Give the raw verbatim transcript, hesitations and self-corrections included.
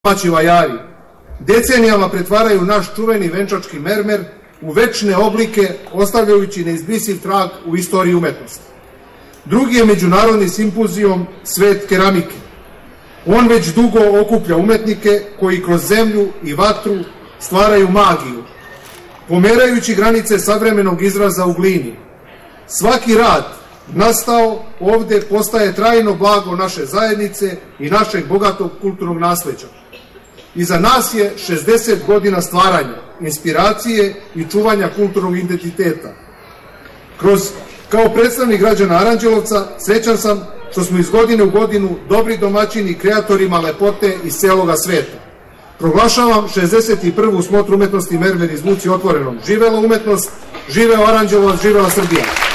domaći vajari decenijama pretvaraju naš čuveni venčački mermer u večne oblike, ostavljajući neizbrisiv trag u istoriji umetnosti. Drugi je međunarodni simpozijum Svet keramike. On već dugo okuplja umetnike koji kroz zemlju i vatru stvaraju magiju, pomerajući granice savremenog izraza u glini. Svaki rad nastao ovde postaje trajno blago naše zajednice i našeg bogatog kulturnog nasleđa. Iza nas je šezdeset godina stvaranja, inspiracije i čuvanja kulturnog identiteta. Kroz, kao predstavnik građana Aranđelovca, srećan sam što smo iz godine u godinu dobri domaćini kreatorima lepote iz celoga sveta. Proglašavam šezdeset prvu smotru umetnosti Mermer iz Muci otvorenom. Živela umetnost, živeo Aranđelovac, živela Srbija!